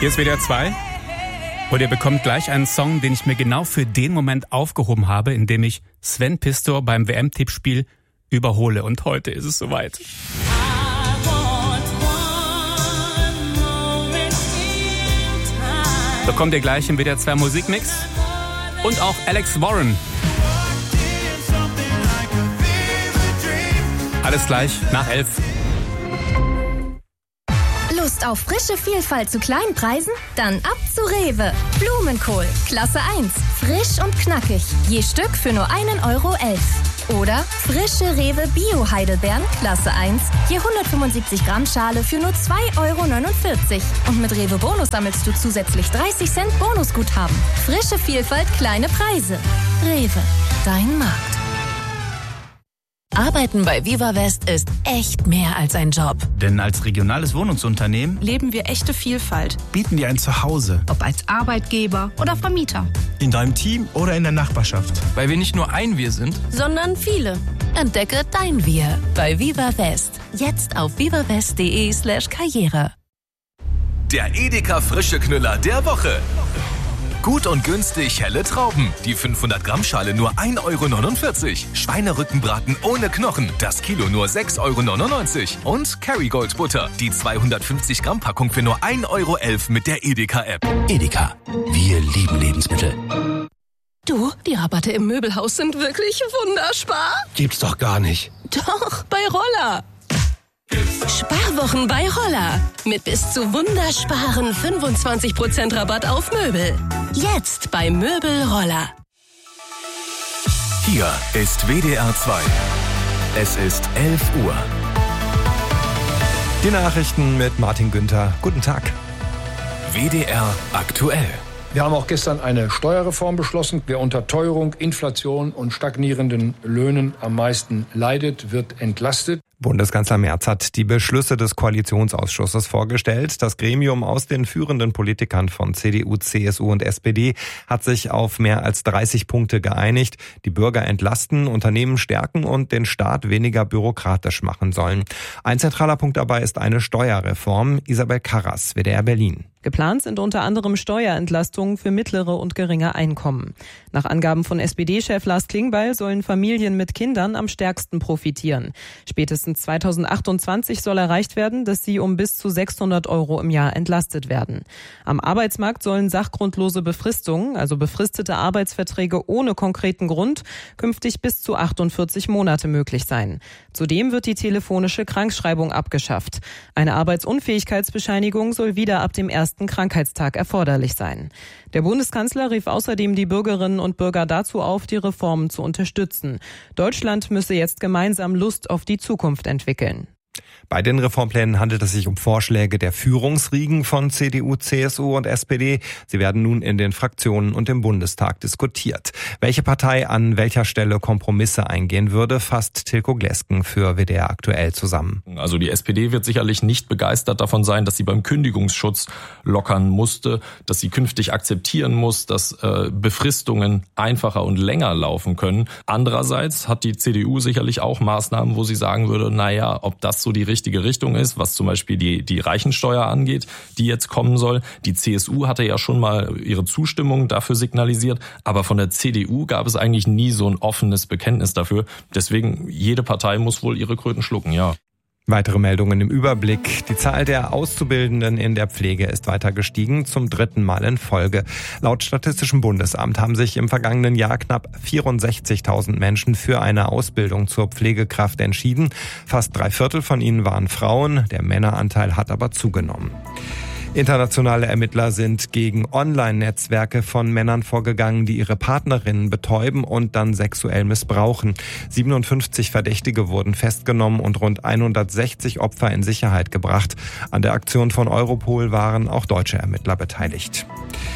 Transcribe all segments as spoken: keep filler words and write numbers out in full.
Hier ist W D R zwei und ihr bekommt gleich einen Song, den ich mir genau für den Moment aufgehoben habe, in dem ich Sven Pistor beim W M-Tippspiel überhole. Und heute ist es soweit. Bekommt ihr gleich im W D R zwei Musikmix und auch Alex Warren. Alles gleich nach elf. Lust auf frische Vielfalt zu kleinen Preisen? Dann ab zu Rewe. Blumenkohl, Klasse eins. Frisch und knackig. Je Stück für nur einen Euro elf. Oder frische Rewe Bio-Heidelbeeren, Klasse eins. Je hundertfünfundsiebzig Gramm Schale für nur zwei Euro neunundvierzig. Und mit Rewe Bonus sammelst du zusätzlich dreißig Cent Bonusguthaben. Frische Vielfalt, kleine Preise. Rewe, dein Markt. Arbeiten bei Viva West ist echt mehr als ein Job. Denn als regionales Wohnungsunternehmen leben wir echte Vielfalt. Bieten dir ein Zuhause. Ob als Arbeitgeber oder Vermieter. In deinem Team oder in der Nachbarschaft. Weil wir nicht nur ein Wir sind, sondern viele. Entdecke dein Wir bei Viva West. Jetzt auf vivawest.de slash Karriere. Der Edeka Frische Knüller der Woche. Gut und günstig helle Trauben. Die fünfhundert Gramm Schale nur ein Euro neunundvierzig. Schweinerückenbraten ohne Knochen. Das Kilo nur sechs Euro neunundneunzig. Und Kerrygold Butter. Die zweihundertfünfzig Gramm Packung für nur ein Euro elf mit der Edeka-App. Edeka. Wir lieben Lebensmittel. Du, die Rabatte im Möbelhaus sind wirklich wunderspar. Gibt's doch gar nicht. Doch, bei Roller. Sparwochen bei Roller. Mit bis zu wundersparen fünfundzwanzig Prozent Rabatt auf Möbel. Jetzt bei Möbel Roller. Hier ist W D R zwei. Es ist elf Uhr. Die Nachrichten mit Martin Günther. Guten Tag. W D R aktuell. Wir haben auch gestern eine Steuerreform beschlossen. Wer unter Teuerung, Inflation und stagnierenden Löhnen am meisten leidet, wird entlastet. Bundeskanzler Merz hat die Beschlüsse des Koalitionsausschusses vorgestellt. Das Gremium aus den führenden Politikern von C D U, C S U und S P D hat sich auf mehr als dreißig Punkte geeinigt, die Bürger entlasten, Unternehmen stärken und den Staat weniger bürokratisch machen sollen. Ein zentraler Punkt dabei ist eine Steuerreform. Isabel Karras, W D R Berlin. Geplant sind unter anderem Steuerentlastungen für mittlere und geringe Einkommen. Nach Angaben von S P D-Chef Lars Klingbeil sollen Familien mit Kindern am stärksten profitieren. Spätestens zweitausendachtundzwanzig soll erreicht werden, dass sie um bis zu sechshundert Euro im Jahr entlastet werden. Am Arbeitsmarkt sollen sachgrundlose Befristungen, also befristete Arbeitsverträge ohne konkreten Grund, künftig bis zu achtundvierzig Monate möglich sein. Zudem wird die telefonische Krankschreibung abgeschafft. Eine Arbeitsunfähigkeitsbescheinigung soll wieder ab dem ersten Krankheitstag erforderlich sein. Der Bundeskanzler rief außerdem die Bürgerinnen und Bürger dazu auf, die Reformen zu unterstützen. Deutschland müsse jetzt gemeinsam Lust auf die Zukunft entwickeln. Bei den Reformplänen handelt es sich um Vorschläge der Führungsriegen von C D U, C S U und S P D. Sie werden nun in den Fraktionen und im Bundestag diskutiert. Welche Partei an welcher Stelle Kompromisse eingehen würde, fasst Tilko Glesken für W D R aktuell zusammen. Also die S P D wird sicherlich nicht begeistert davon sein, dass sie beim Kündigungsschutz lockern musste, dass sie künftig akzeptieren muss, dass äh, Befristungen einfacher und länger laufen können. Andererseits hat die C D U sicherlich auch Maßnahmen, wo sie sagen würde, naja, ob das so die richtige Richtung ist, was zum Beispiel die, die Reichensteuer angeht, die jetzt kommen soll. Die C S U hatte ja schon mal ihre Zustimmung dafür signalisiert, aber von der C D U gab es eigentlich nie so ein offenes Bekenntnis dafür. Deswegen, jede Partei muss wohl ihre Kröten schlucken, ja. Weitere Meldungen im Überblick. Die Zahl der Auszubildenden in der Pflege ist weiter gestiegen, zum dritten Mal in Folge. Laut Statistischem Bundesamt haben sich im vergangenen Jahr knapp vierundsechzigtausend Menschen für eine Ausbildung zur Pflegekraft entschieden. Fast drei Viertel von ihnen waren Frauen, der Männeranteil hat aber zugenommen. Internationale Ermittler sind gegen Online-Netzwerke von Männern vorgegangen, die ihre Partnerinnen betäuben und dann sexuell missbrauchen. siebenundfünfzig Verdächtige wurden festgenommen und rund hundertsechzig Opfer in Sicherheit gebracht. An der Aktion von Europol waren auch deutsche Ermittler beteiligt.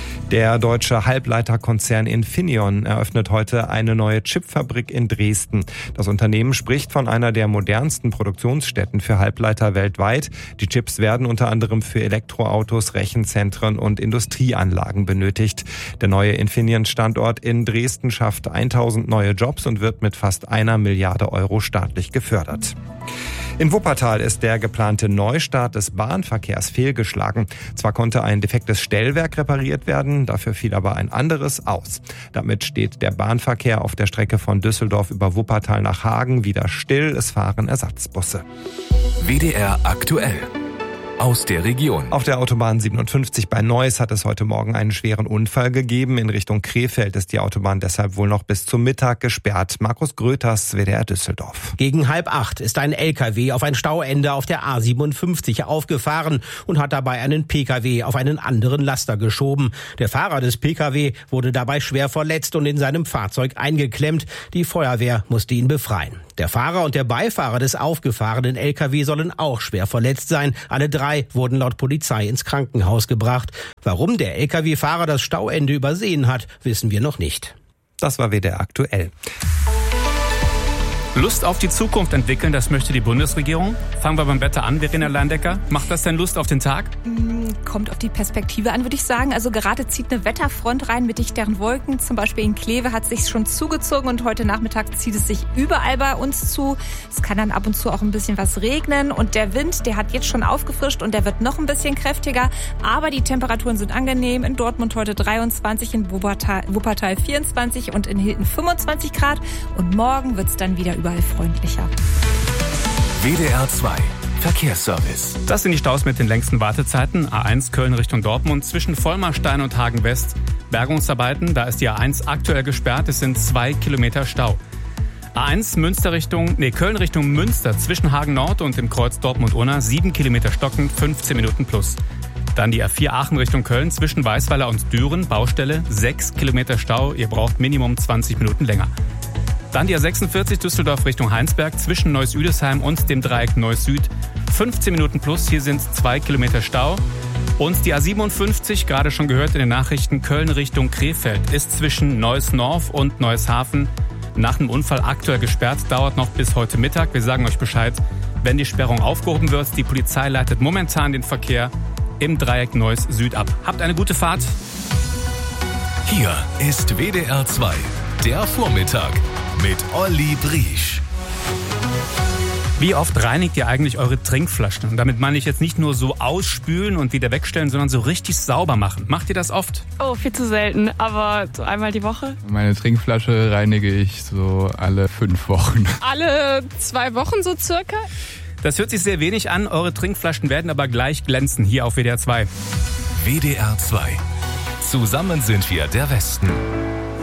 Der deutsche Halbleiterkonzern Infineon eröffnet heute eine neue Chipfabrik in Dresden. Das Unternehmen spricht von einer der modernsten Produktionsstätten für Halbleiter weltweit. Die Chips werden unter anderem für Elektroautos, Rechenzentren und Industrieanlagen benötigt. Der neue Infineon-Standort in Dresden schafft tausend neue Jobs und wird mit fast einer Milliarde Euro staatlich gefördert. In Wuppertal ist der geplante Neustart des Bahnverkehrs fehlgeschlagen. Zwar konnte ein defektes Stellwerk repariert werden, dafür fiel aber ein anderes aus. Damit steht der Bahnverkehr auf der Strecke von Düsseldorf über Wuppertal nach Hagen wieder still. Es fahren Ersatzbusse. W D R aktuell. Aus der Region. Auf der Autobahn siebenundfünfzig bei Neuss hat es heute Morgen einen schweren Unfall gegeben. In Richtung Krefeld ist die Autobahn deshalb wohl noch bis zum Mittag gesperrt. Markus Gröters, W D R Düsseldorf. Gegen halb acht ist ein L K W auf ein Stauende auf der A siebenundfünfzig aufgefahren und hat dabei einen P K W auf einen anderen Laster geschoben. Der Fahrer des P K W wurde dabei schwer verletzt und in seinem Fahrzeug eingeklemmt. Die Feuerwehr musste ihn befreien. Der Fahrer und der Beifahrer des aufgefahrenen L K W sollen auch schwer verletzt sein. Alle drei wurden laut Polizei ins Krankenhaus gebracht. Warum der L K W-Fahrer das Stauende übersehen hat, wissen wir noch nicht. Das war W D R aktuell. Lust auf die Zukunft entwickeln, das möchte die Bundesregierung. Fangen wir beim Wetter an, Verena Leindecker. Macht das denn Lust auf den Tag? Kommt auf die Perspektive an, würde ich sagen. Also gerade zieht eine Wetterfront rein mit dichteren Wolken. Zum Beispiel in Kleve hat es sich schon zugezogen und heute Nachmittag zieht es sich überall bei uns zu. Es kann dann ab und zu auch ein bisschen was regnen und der Wind, der hat jetzt schon aufgefrischt und der wird noch ein bisschen kräftiger. Aber die Temperaturen sind angenehm. In Dortmund heute dreiundzwanzig, in Wuppertal, Wuppertal vierundzwanzig und in Hilden fünfundzwanzig Grad. Und morgen wird es dann wieder überall freundlicher. W D R zwei Verkehrsservice. Das sind die Staus mit den längsten Wartezeiten. A eins Köln Richtung Dortmund zwischen Vollmarstein und Hagen West. Bergungsarbeiten, da ist die A eins aktuell gesperrt. Es sind zwei Kilometer Stau. A eins Münster Richtung, nee, Köln Richtung Münster zwischen Hagen Nord und dem Kreuz Dortmund-Unna. sieben Kilometer stocken, fünfzehn Minuten plus. Dann die A vier Aachen Richtung Köln zwischen Weißweiler und Düren. Baustelle, sechs Kilometer Stau. Ihr braucht Minimum zwanzig Minuten länger. Dann die A sechsundvierzig Düsseldorf Richtung Heinsberg zwischen Neuss-Üdesheim und dem Dreieck Neuss-Süd. fünfzehn Minuten plus, hier sind zwei Kilometer Stau. Und die A siebenundfünfzig, gerade schon gehört in den Nachrichten, Köln Richtung Krefeld, ist zwischen Neuss-Norf und Neuss-Hafen nach einem Unfall aktuell gesperrt. Dauert noch bis heute Mittag. Wir sagen euch Bescheid, wenn die Sperrung aufgehoben wird. Die Polizei leitet momentan den Verkehr im Dreieck Neuss-Süd ab. Habt eine gute Fahrt. Hier ist W D R zwei, der Vormittag mit Olli Briesch. Wie oft reinigt ihr eigentlich eure Trinkflaschen? Und damit meine ich jetzt nicht nur so ausspülen und wieder wegstellen, sondern so richtig sauber machen. Macht ihr das oft? Oh, viel zu selten, aber so einmal die Woche. Meine Trinkflasche reinige ich so alle fünf Wochen. Alle zwei Wochen so circa? Das hört sich sehr wenig an. Eure Trinkflaschen werden aber gleich glänzen hier auf W D R zwei. W D R zwei. Zusammen sind wir der Westen.